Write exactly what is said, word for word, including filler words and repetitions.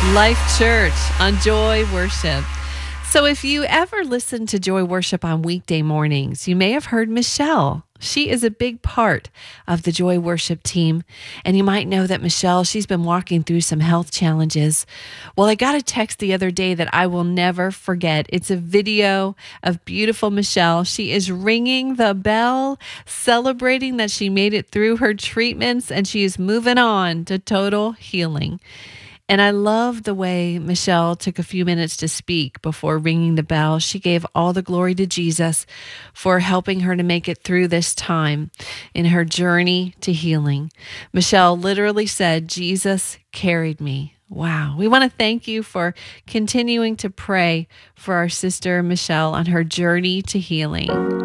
Life Church on Joy Worship. So if you ever listen to Joy Worship on weekday mornings, you may have heard Michelle. She is a big part of the Joy Worship team. And you might know that Michelle, she's been walking through some health challenges. Well, I got a text the other day that I will never forget. It's a video of beautiful Michelle. She is ringing the bell, celebrating that she made it through her treatments, and she is moving on to total healing. And I love the way Michelle took a few minutes to speak before ringing the bell. She gave all the glory to Jesus for helping her to make it through this time in her journey to healing. Michelle literally said, "Jesus carried me." Wow. We want to thank you for continuing to pray for our sister Michelle on her journey to healing.